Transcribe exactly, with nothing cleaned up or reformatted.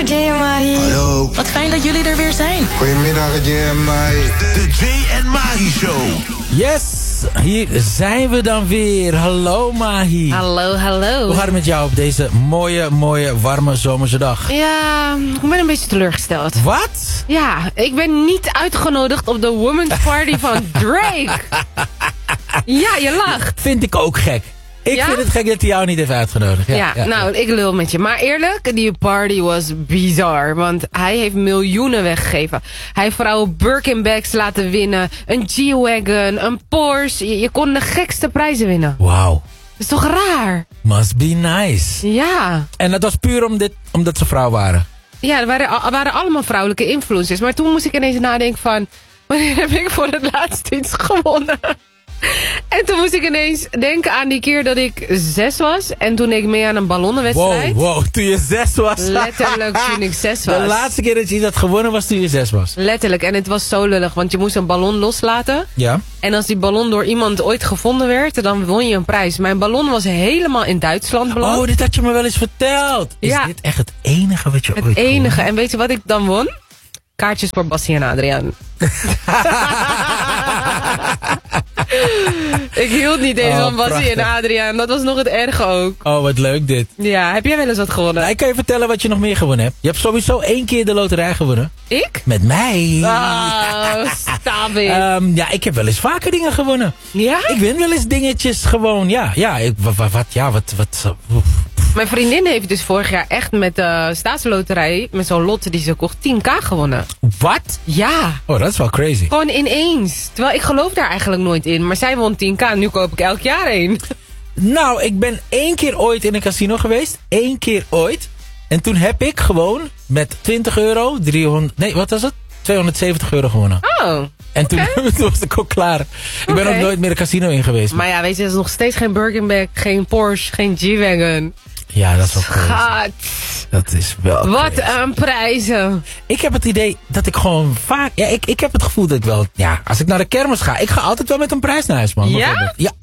Goedemorgen, Jay en Mahi. Hallo. Wat fijn dat jullie er weer zijn. Goedemiddag, Jay en Mahi. De Jay en Mahi Show. Yes, hier zijn we dan weer. Hallo Mahi. Hallo, hallo. Hoe gaat het met jou op deze mooie, mooie, warme zomerse dag? Ja, ik ben een beetje teleurgesteld. Wat? Ja, ik ben niet uitgenodigd op de Women's Party van Drake. Ja, je lacht. Vind ik ook gek. Ik Ja? vind het gek dat hij jou niet heeft uitgenodigd. Ja, Ja, ja, nou, ik lul met je. Maar eerlijk, die party was bizar. Want hij heeft miljoenen weggegeven. Hij heeft vrouwen Birkin-bags laten winnen. Een G-Wagon, een Porsche. Je, je kon de gekste prijzen winnen. Wauw. Dat is toch raar? Must be nice. Ja. En dat was puur om dit, omdat ze vrouw waren. Ja, er waren, er waren allemaal vrouwelijke influencers. Maar toen moest ik ineens nadenken van... wanneer heb ik voor het laatst iets gewonnen? En toen moest ik ineens denken aan die keer dat ik zes was. En toen ik mee aan een ballonnenwedstrijd. Wow, wow, toen je zes was. Letterlijk toen ik zes was. De laatste keer dat je iets had gewonnen was toen je zes was. Letterlijk. En het was zo lullig. Want je moest een ballon loslaten. Ja. En als die ballon door iemand ooit gevonden werd, dan won je een prijs. Mijn ballon was helemaal in Duitsland beland. Oh, dit had je me wel eens verteld. Is Ja. dit echt het enige wat je Het ooit enige. gewonnen? En weet je wat ik dan won? Kaartjes voor Bassie en Adriaan. Ik hield niet eens Oh, van Bassie en prachtig. Adriaan. Dat was nog het erge ook. Oh, wat leuk dit. Ja, heb jij wel eens wat gewonnen? Nou, ik kan je vertellen wat je nog meer gewonnen hebt. Je hebt sowieso één keer de loterij gewonnen. Ik? Met mij. Oh, stop it. Ehm, ja, ik heb wel eens vaker dingen gewonnen. Ja? Ik win wel eens dingetjes gewoon, ja. Ja, ik, wat, wat, wat, ja, wat, wat. oef. Mijn vriendin heeft dus vorig jaar echt met de staatsloterij, met zo'n lot die ze kocht, tien k gewonnen. Wat? Ja. Oh, dat is wel crazy. Gewoon ineens. Terwijl ik geloof daar eigenlijk nooit in. Maar zij won tien k. Nu koop ik elk jaar één. Nou, ik ben één keer ooit in een casino geweest. Eén keer ooit. En toen heb ik gewoon met twintig euro, driehonderd, nee, wat was het? tweehonderdzeventig euro gewonnen. Oh. En toen, oké. toen was ik ook klaar. Ik ben Oké. ook nooit meer een casino in geweest. Maar ja, weet je, er is nog steeds geen Birkin-bag, geen Porsche, geen G-Wagon. Ja, dat is wel crazy. Schat. Dat is wel Wat crazy. een prijzen. Ik heb het idee dat ik gewoon vaak... Ja, ik, ik heb het gevoel dat ik wel... Ja, als ik naar de kermis ga... Ik ga altijd wel met een prijs naar huis, man. Ja? bijvoorbeeld. Ja,